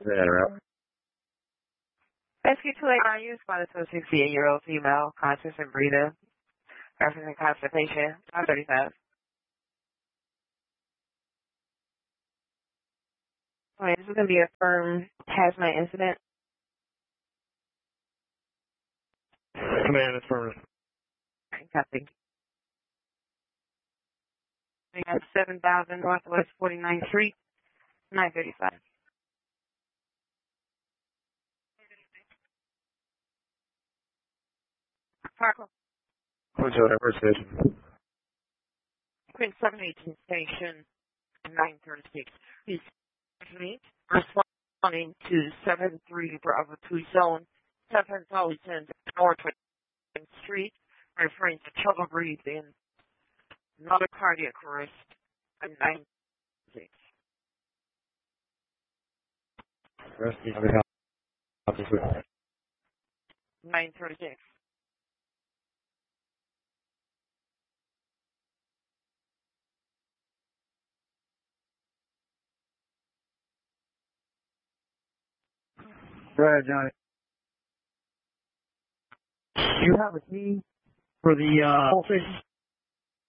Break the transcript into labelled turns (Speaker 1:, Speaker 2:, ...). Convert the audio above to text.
Speaker 1: SQ289 used by the 68-year-old female, conscious and breathing, referencing constipation, 535. Wait, this is going to be a firm hazmat incident.
Speaker 2: Command is firm.
Speaker 1: Copy. We have 7,000 Northwest 49th Street, 935. Park.
Speaker 2: Hotel first station.
Speaker 1: Queen 718 Station, 936. Please responding to 73 Bravo 2 Zone, 7,000 North 20th Street, referring to trouble breathing, not a cardiac arrest, and 936.
Speaker 2: Rest the other house.
Speaker 1: 936.
Speaker 2: Go ahead, Johnny. You have a key for the whole station?